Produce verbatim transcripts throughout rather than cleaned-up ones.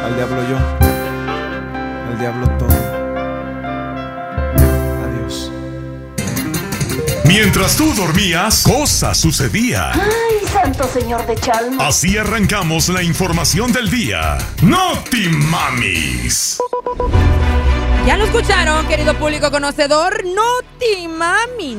Al diablo yo, al diablo todo. Adiós. Mientras tú dormías, cosas sucedían. ¡Ay, santo señor de Chalma! Así arrancamos la información del día. ¡Noti Mamis! Ya lo escucharon, querido público conocedor. Noti Mami,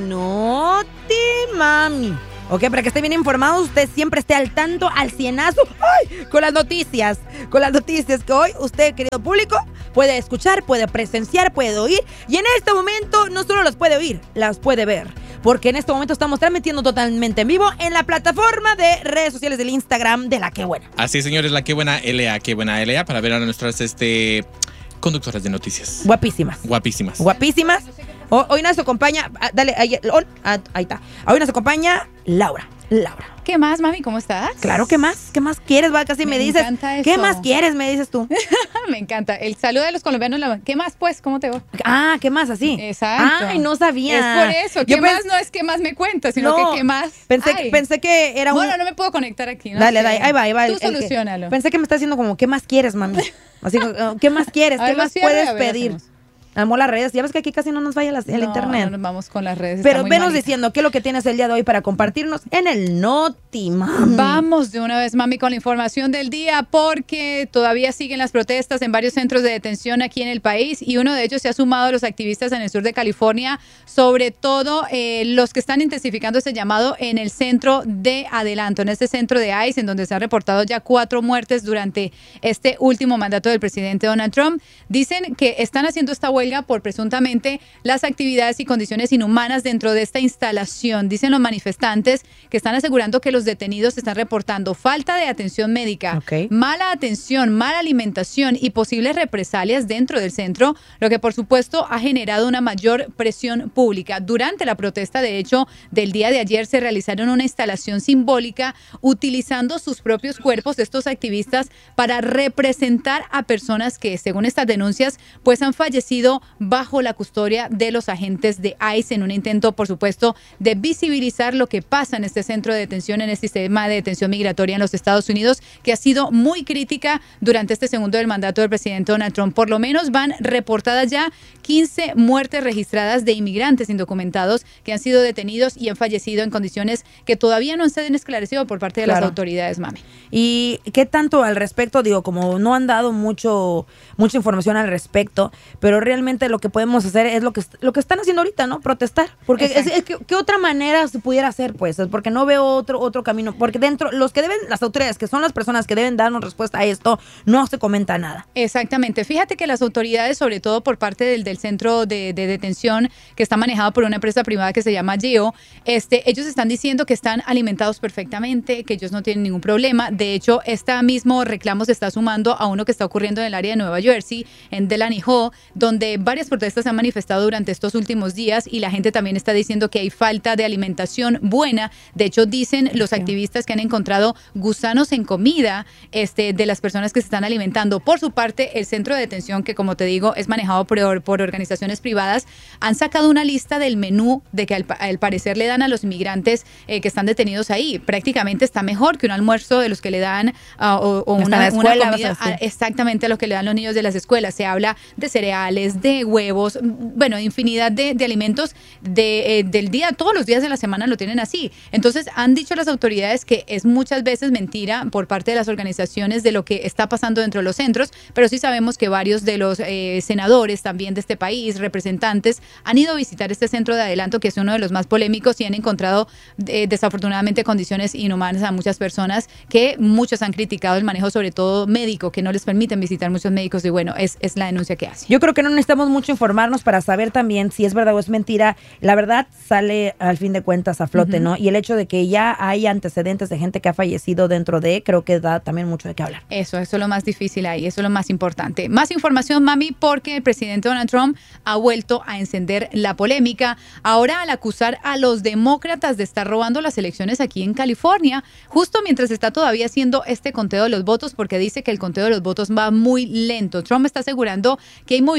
Noti Mami. Ok, para que esté bien informado, usted siempre esté al tanto, al cienazo, ¡ay!, con las noticias, con las noticias que hoy usted, querido público, puede escuchar, puede presenciar, puede oír. Y en este momento no solo las puede oír, las puede ver. Porque en este momento estamos transmitiendo totalmente en vivo en la plataforma de redes sociales del Instagram de La Qué Buena. Así es, señores, La Qué Buena L A, Qué Buena L A, para ver a nuestras este, conductoras de noticias. Guapísimas. Guapísimas. Guapísimas. O, hoy nos acompaña, dale, ahí, on, ahí está. Hoy nos acompaña Laura. Laura. ¿Qué más, mami? ¿Cómo estás? Claro, ¿qué más? ¿Qué más quieres? Va, casi me, me dices. Encanta ¿Qué eso. más quieres? Me dices tú. Me encanta. El saludo de los colombianos. ¿Qué más, pues? ¿Cómo te va? Ah, ¿qué más? Así. Exacto. Ay, no sabía. Es por eso. ¿Qué Yo más pens- no es qué más me cuentas, sino No, que qué más? Pensé, Ay. pensé que era un... Bueno, no me puedo conectar aquí, ¿no? Dale, sé. dale, ahí va, ahí va. Tú el- el que- solucionalo. Pensé que me está haciendo como, ¿qué más quieres, mami? Así, como, ¿qué más quieres? A ¿Qué ver, lo más cierro y puedes a ver, pedir? hacemos. Amo las redes. Ya ves que aquí casi no nos vaya las- el No, internet. No nos vamos con las redes. Pero está muy venos malita. diciendo qué es lo que tienes el día de hoy para compartirnos en el Noti Mami. Vamos de una vez, mami, con la información del día, porque todavía siguen las protestas en varios centros de detención aquí en el país y uno de ellos se ha sumado a los activistas en el sur de California, sobre todo eh, los que están intensificando este llamado en el centro de Adelanto, en este centro de ICE, en donde se han reportado ya cuatro muertes durante este último mandato del presidente Donald Trump. Dicen que están haciendo esta huelga por presuntamente las actividades y condiciones inhumanas dentro de esta instalación. Dicen los manifestantes que están asegurando que los detenidos están reportando falta de atención médica, Ok. mala atención, mala alimentación y posibles represalias dentro del centro, lo que por supuesto ha generado una mayor presión pública. Durante la protesta, de hecho, del día de ayer se realizaron una instalación simbólica utilizando sus propios cuerpos estos activistas para representar a personas que, según estas denuncias, pues han fallecido bajo la custodia de los agentes de ICE en un intento, por supuesto, de visibilizar lo que pasa en este centro de detención, en este sistema de detención migratoria en los Estados Unidos, que ha sido muy crítica durante este segundo del mandato del presidente Donald Trump. Por lo menos van reportadas ya quince muertes registradas de inmigrantes indocumentados que han sido detenidos y han fallecido en condiciones que todavía no se han esclarecido por parte de Claro. las autoridades, mami. ¿Y qué tanto al respecto? Digo, como no han dado mucho mucha información al respecto, pero realmente lo que podemos hacer es lo que lo que están haciendo ahorita, ¿no? Protestar. Porque es, es que, ¿qué otra manera se pudiera hacer, pues? Porque no veo otro otro camino. Porque dentro, los que deben, las autoridades, que son las personas que deben darnos respuesta a esto, no se comenta nada. Exactamente. Fíjate que las autoridades, sobre todo por parte del, del centro de, de detención que está manejado por una empresa privada que se llama Geo, este, ellos están diciendo que están alimentados perfectamente, que ellos no tienen ningún problema. De hecho, este mismo reclamo se está sumando a uno que está ocurriendo en el área de Nueva Jersey, en Delaney Hall, donde varias protestas se han manifestado durante estos últimos días y la gente también está diciendo que hay falta de alimentación buena. De hecho, dicen los activistas que han encontrado gusanos en comida este, de las personas que se están alimentando. Por su parte, el centro de detención, que como te digo, es manejado por, por organizaciones privadas, han sacado una lista del menú de que al, al parecer le dan a los inmigrantes eh, que están detenidos ahí. Prácticamente está mejor que un almuerzo de los que le dan uh, o, o Hasta una, la escuela, una vas comida a decir. a- exactamente a lo que le dan los niños de las escuelas. Se habla de cereales, de huevos, bueno, infinidad de, de alimentos de, eh, del día, todos los días de la semana lo tienen así. Entonces, han dicho las autoridades que es muchas veces mentira por parte de las organizaciones de lo que está pasando dentro de los centros, pero sí sabemos que varios de los eh, senadores también de este país, representantes, han ido a visitar este centro de Adelanto, que es uno de los más polémicos, y han encontrado eh, desafortunadamente condiciones inhumanas a muchas personas, que muchos han criticado el manejo, sobre todo médico, que no les permiten visitar muchos médicos, y bueno, es, es la denuncia que hace. Yo creo que no necesitamos mucho informarnos para saber también si es verdad o es mentira. La verdad sale al fin de cuentas a flote, Ujú. ¿no? Y el hecho de que ya hay antecedentes de gente que ha fallecido dentro de, creo que da también mucho de qué hablar. Eso, eso es lo más difícil ahí, eso es lo más importante. Más información, mami, porque el presidente Donald Trump ha vuelto a encender la polémica. Ahora, al acusar a los demócratas de estar robando las elecciones aquí en California, justo mientras está todavía haciendo este conteo de los votos, porque dice que el conteo de los votos va muy lento. Trump está asegurando que hay movimientos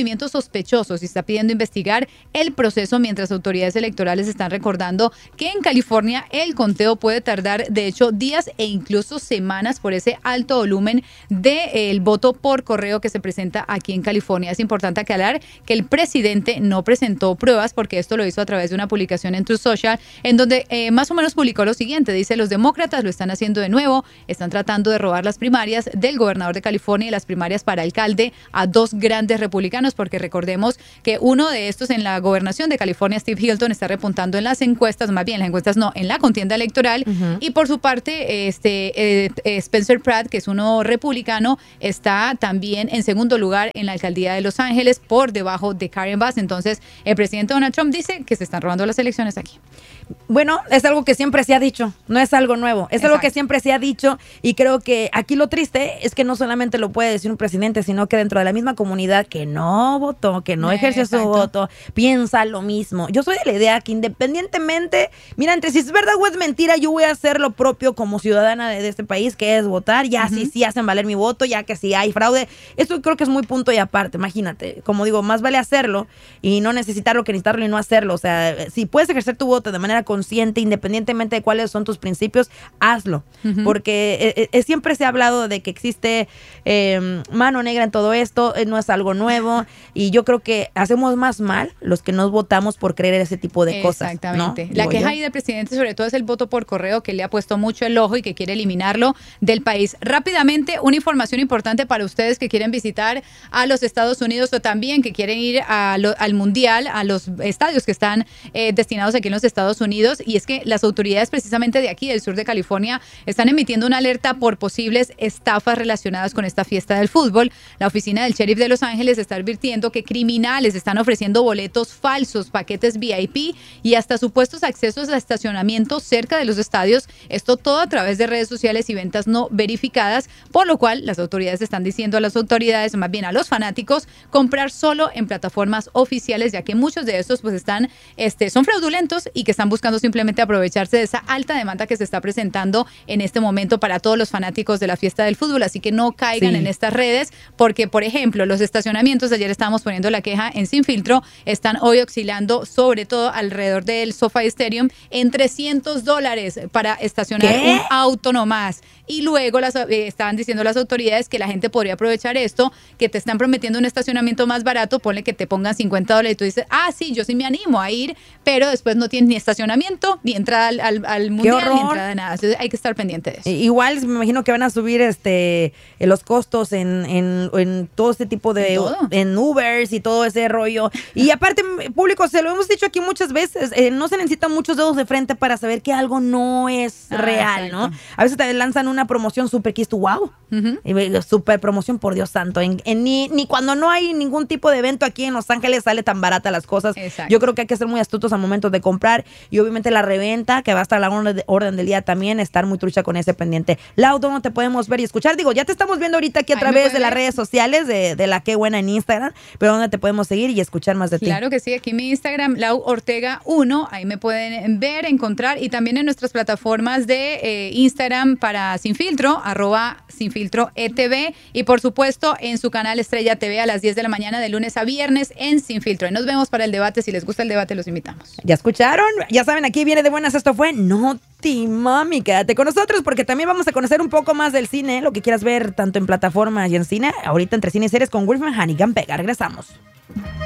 sospechosos y está pidiendo investigar el proceso mientras autoridades electorales están recordando que en California el conteo puede tardar de hecho días e incluso semanas por ese alto volumen del voto por correo que se presenta aquí en California. Es importante aclarar que el presidente no presentó pruebas porque esto lo hizo a través de una publicación en Truth Social en donde eh, más o menos publicó lo siguiente. Dice: los demócratas lo están haciendo de nuevo, están tratando de robar las primarias del gobernador de California y las primarias para alcalde a dos grandes republicanos, porque recordemos que uno de estos en la gobernación de California, Steve Hilton, está repuntando en las encuestas, más bien las encuestas no, en la contienda electoral. Uh-huh. Y por su parte, este eh, Spencer Pratt, que es uno republicano, está también en segundo lugar en la alcaldía de Los Ángeles, por debajo de Karen Bass. Entonces, el presidente Donald Trump dice que se están robando las elecciones aquí. Bueno, es algo que siempre se ha dicho, no es algo nuevo, es Exacto. algo que siempre se ha dicho, y creo que aquí lo triste es que no solamente lo puede decir un presidente, sino que dentro de la misma comunidad que no votó, que no ejerció Exacto. su voto, piensa lo mismo. Yo soy de la idea que independientemente, mira, entre si es verdad o es mentira, yo voy a hacer lo propio como ciudadana de, de este país, que es votar, ya uh-huh. si sí hacen valer mi voto, ya que si hay fraude, esto creo que es muy punto y aparte. Imagínate, como digo, más vale hacerlo y no necesitarlo que necesitarlo y no hacerlo. O sea, si puedes ejercer tu voto de manera consciente, independientemente de cuáles son tus principios, hazlo. Uh-huh. Porque eh, eh, siempre se ha hablado de que existe eh, mano negra en todo esto, eh, no es algo nuevo, y yo creo que hacemos más mal los que no votamos por creer ese tipo de cosas. Exactamente. ¿No? La Digo queja yo. ahí del presidente sobre todo es el voto por correo, que le ha puesto mucho el ojo y que quiere eliminarlo del país. Rápidamente, una información importante para ustedes que quieren visitar a los Estados Unidos o también que quieren ir a lo, al Mundial, a los estadios que están eh, destinados aquí en los Estados Unidos, y es que las autoridades precisamente de aquí, del sur de California, están emitiendo una alerta por posibles estafas relacionadas con esta fiesta del fútbol. La oficina del sheriff de Los Ángeles está advirtiendo que criminales están ofreciendo boletos falsos, paquetes V I P y hasta supuestos accesos a estacionamiento cerca de los estadios. Esto todo a través de redes sociales y ventas no verificadas, por lo cual las autoridades están diciendo a las autoridades, más bien a los fanáticos, comprar solo en plataformas oficiales, ya que muchos de estos pues están, este, son fraudulentos y que están buscando simplemente aprovecharse de esa alta demanda que se está presentando en este momento para todos los fanáticos de la fiesta del fútbol. Así que no caigan sí. en estas redes, porque por ejemplo los estacionamientos, ayer estábamos poniendo la queja en Sin Filtro, están hoy oscilando sobre todo alrededor del SoFi Stadium en trescientos dólares para estacionar ¿Qué? un auto nomás. Y luego las, eh, estaban diciendo las autoridades que la gente podría aprovechar esto, que te están prometiendo un estacionamiento más barato, ponle que te pongan cincuenta dólares y tú dices, ah, sí, yo sí me animo a ir, pero después no tienes ni estacionamiento, ni entrada al, al, al mundial, ni entrada de nada. Entonces hay que estar pendiente de eso. Igual me imagino que van a subir este los costos en, en, en todo este tipo de, en Ubers y todo ese rollo. Y aparte, público, se lo hemos dicho aquí muchas veces, eh, no se necesitan muchos dedos de frente para saber que algo no es ah, real, exacto. ¿no? A veces te lanzan una promoción súper que es tu wow. Uh-huh. Súper promoción, por Dios santo. En, en, ni, ni cuando no hay ningún tipo de evento aquí en Los Ángeles sale tan barata las cosas. Exacto. Yo creo que hay que ser muy astutos al momento de comprar, y obviamente la reventa, que va a estar a la orden, orden del día también, estar muy trucha con ese pendiente. Lau, ¿dónde te podemos ver y escuchar? Digo, ya te estamos viendo ahorita aquí a través de las redes sociales de, de La Qué Buena en Instagram, pero ¿dónde te podemos seguir y escuchar más de ti? Claro que sí, aquí en mi Instagram, Lau Ortega uno, ahí me pueden ver, encontrar, y también en nuestras plataformas de eh, Instagram para Sin Filtro, arroba Sin Filtro E T V, y por supuesto en su canal Estrella T V a las diez de la mañana de lunes a viernes en Sin Filtro. Y nos vemos para el debate. Si les gusta el debate, los invitamos. ¿Ya escucharon? Ya saben, aquí viene de buenas. Esto fue Noti Mami. Quédate con nosotros porque también vamos a conocer un poco más del cine, lo que quieras ver tanto en plataformas y en cine. Ahorita entre cine y series con Wolfman Hannigan Pega. Regresamos.